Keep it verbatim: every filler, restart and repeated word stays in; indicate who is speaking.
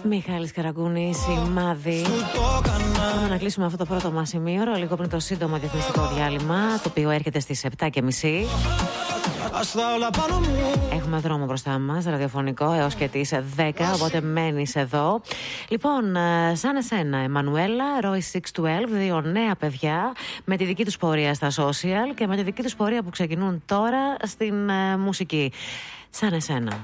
Speaker 1: Μιχάλης Καραγκούνης, Σημάδι. Πάμε να κλείσουμε αυτό το πρώτο μας ημίωρο λίγο πριν το σύντομο διαφημιστικό διάλειμμα, το οποίο έρχεται στις επτά και μισή. Έχουμε δρόμο μπροστά μας, ραδιοφωνικό, έως και τις δέκα, οπότε μένεις εδώ. Λοιπόν, σαν εσένα, Εμμανουέλα, Roy έξι δώδεκα, δύο νέα παιδιά με τη δική τους πορεία στα social και με τη δική τους πορεία που ξεκινούν τώρα στην uh, μουσική. Σαν εσένα.